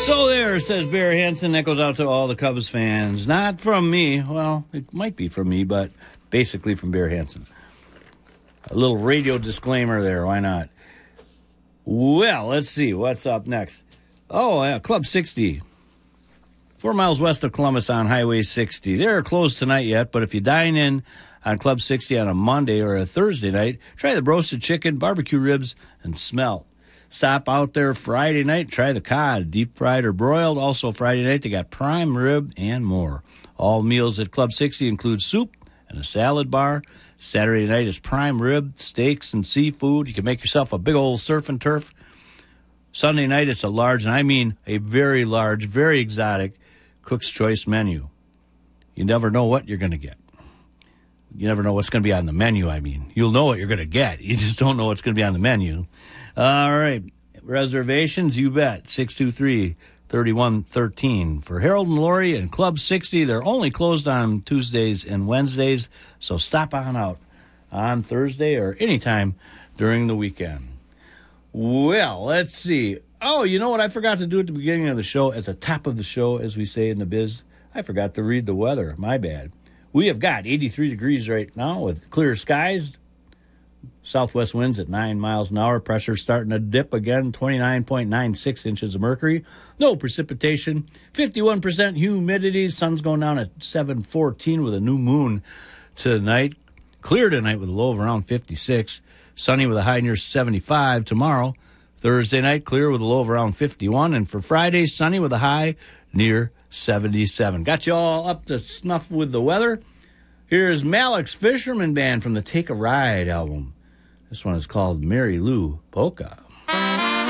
So there, says Bear Hansen. That goes out to all the Cubs fans. Not from me. Well, it might be from me, but basically from Bear Hansen. A little radio disclaimer there. Why not? Well, let's see. What's up next? Oh, yeah, Club 60. 4 miles west of Columbus on Highway 60. They're closed tonight yet, but if you dine in on Club 60 on a Monday or a Thursday night, try the roasted chicken, barbecue ribs, and smelt. Stop out there Friday night, try the cod, deep fried or broiled. Also Friday night, they got prime rib and more. All meals at Club 60 include soup and a salad bar. Saturday night is prime rib, steaks, and seafood. You can make yourself a big old surf and turf. Sunday night, it's a large, and I mean a very large, very exotic Cook's Choice menu. You never know what you're going to get. You never know what's going to be on the menu, I mean. You'll know what you're going to get. You just don't know what's going to be on the menu. All right. Reservations, you bet. 623-3113. For Harold and Lori and Club 60, they're only closed on Tuesdays and Wednesdays, so stop on out on Thursday or anytime during the weekend. Well, let's see. Oh, you know what I forgot to do at the beginning of the show, at the top of the show, as we say in the biz? I forgot to read the weather. My bad. We have got 83 degrees right now with clear skies. Southwest winds at 9 miles an hour. Pressure starting to dip again, 29.96 inches of mercury. No precipitation. 51% humidity. Sun's going down at 7:14 with a new moon tonight. Clear tonight with a low of around 56. Sunny with a high near 75 tomorrow. Thursday night, clear with a low of around 51. And for Friday, sunny with a high near 77. Got you all up to snuff with the weather. Here's Malik's Fisherman Band from the Take a Ride album. This one is called Mary Lou Polka.